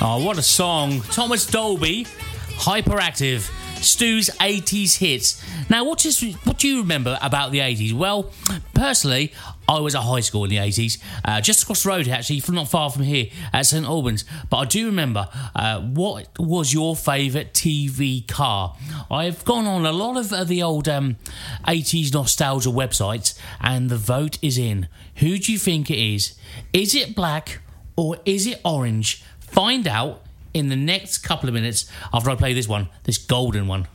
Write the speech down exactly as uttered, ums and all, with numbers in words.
Oh, what a song. Thomas Dolby, Hyperactive, Stu's eighties hits. Now, what, is, what do you remember about the eighties? Well, personally, I was at high school in the eighties, uh, just across the road, actually, from not far from here, at St Albans. But I do remember, uh, what was your favourite T V car? I've gone on a lot of uh, the old um, eighties nostalgia websites, and the vote is in. Who do you think it is? Is it black or is it orange? Find out in the next couple of minutes after I play this one, this golden one.